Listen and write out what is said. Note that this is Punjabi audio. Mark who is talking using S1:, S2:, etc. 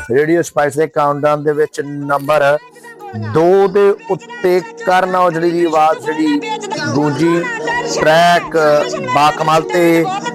S1: ਰੇਡੀਓ ਸਪਾਈਸ ਦੇ ਕਾਊਂਟਡਾਊਨ ਦੇ ਵਿੱਚ ਨੰਬਰ 2 ਦੇ ਉੱਤੇ ਕਰਨ ਔਜਲੇ ਦੀ ਆਵਾਜ਼ ਜਿਹੜੀ ਗੂੰਜੀ। ਟਰੈਕ ਬਾਕਮਾਲ ਤੇ